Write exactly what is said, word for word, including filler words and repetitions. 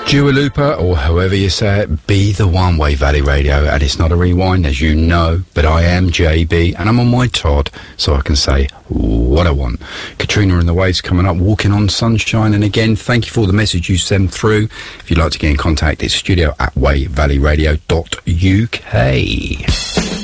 Dua Lipa, or however you say it, Be the One, Wave Valley Radio, and it's not a rewind, as you know, but I am J B, and I'm on my Todd, so I can say what I want. Katrina and the Waves coming up, Walking on Sunshine, and again, thank you for the message you send through. If you'd like to get in contact, it's studio at wave valley radio dot U K.